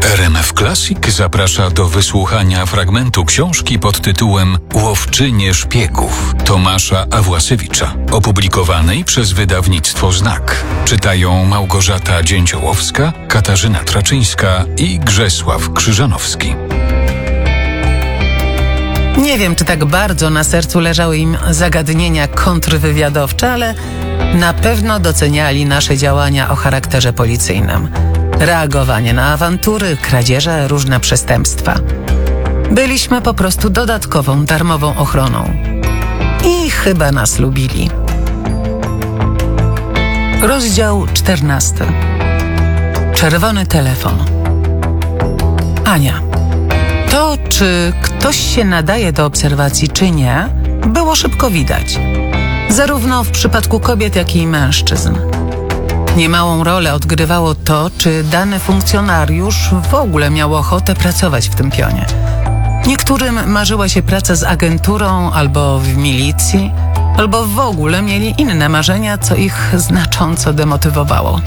RMF Classic zaprasza do wysłuchania fragmentu książki pod tytułem Łowczynie szpiegów Tomasza Awłasiewicza, opublikowanej przez wydawnictwo Znak. Czytają Małgorzata Dzięciołowska, Katarzyna Traczyńska i Grzesław Krzyżanowski. Nie wiem, czy tak bardzo na sercu leżały im zagadnienia kontrwywiadowcze, ale na pewno doceniali nasze działania o charakterze policyjnym. Reagowanie na awantury, kradzieże, różne przestępstwa. Byliśmy po prostu dodatkową, darmową ochroną. I chyba nas lubili. Rozdział 14. Czerwony telefon. Ania. To, czy ktoś się nadaje do obserwacji, czy nie, było szybko widać. Zarówno w przypadku kobiet, jak i mężczyzn. Niemałą rolę odgrywało to, czy dany funkcjonariusz w ogóle miał ochotę pracować w tym pionie. Niektórym marzyła się praca z agenturą albo w milicji, albo w ogóle mieli inne marzenia, co ich znacząco demotywowało.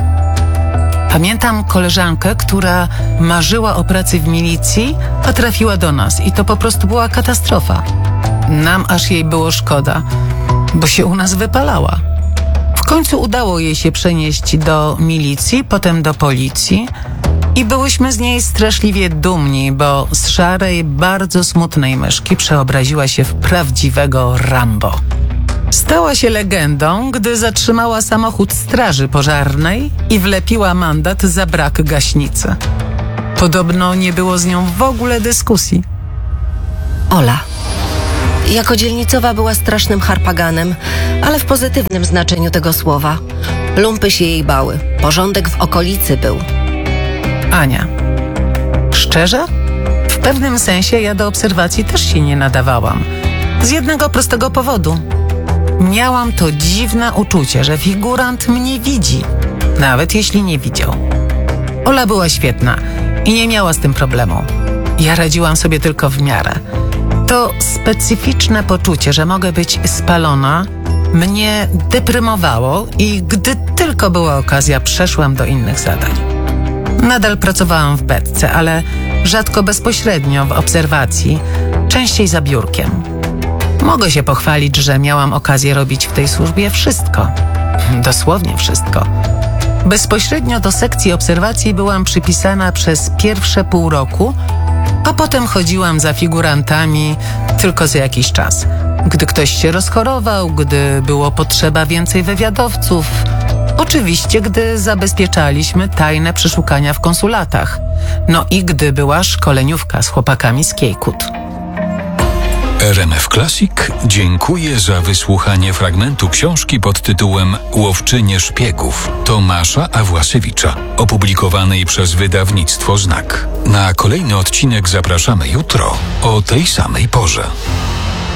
Pamiętam koleżankę, która marzyła o pracy w milicji, a trafiła do nas i to po prostu była katastrofa. Nam aż jej było szkoda, bo się u nas wypalała. W końcu udało jej się przenieść do milicji, potem do policji i byłyśmy z niej straszliwie dumni, bo z szarej, bardzo smutnej myszki przeobraziła się w prawdziwego Rambo. Stała się legendą, gdy zatrzymała samochód straży pożarnej i wlepiła mandat za brak gaśnicy. Podobno nie było z nią w ogóle dyskusji. Ola. Jako dzielnicowa była strasznym harpaganem, ale w pozytywnym znaczeniu tego słowa. Lumpy się jej bały. Porządek w okolicy był. Ania. Szczerze? W pewnym sensie ja do obserwacji też się nie nadawałam. Z jednego prostego powodu. Miałam to dziwne uczucie, że figurant mnie widzi, nawet jeśli nie widział. Ola była świetna i nie miała z tym problemu. Ja radziłam sobie tylko w miarę. To specyficzne poczucie, że mogę być spalona, mnie deprymowało i gdy tylko była okazja, przeszłam do innych zadań. Nadal pracowałam w beczce, ale rzadko bezpośrednio w obserwacji, częściej za biurkiem. Mogę się pochwalić, że miałam okazję robić w tej służbie wszystko. Dosłownie wszystko. Bezpośrednio do sekcji obserwacji byłam przypisana przez pierwsze pół roku, a potem chodziłam za figurantami tylko za jakiś czas. Gdy ktoś się rozchorował, gdy było potrzeba więcej wywiadowców. Oczywiście, gdy zabezpieczaliśmy tajne przeszukania w konsulatach. No i gdy była szkoleniówka z chłopakami z Kiejkut. RMF Classic dziękuję za wysłuchanie fragmentu książki pod tytułem Łowczynie szpiegów Tomasza Awłasiewicza, opublikowanej przez wydawnictwo Znak. Na kolejny odcinek zapraszamy jutro o tej samej porze.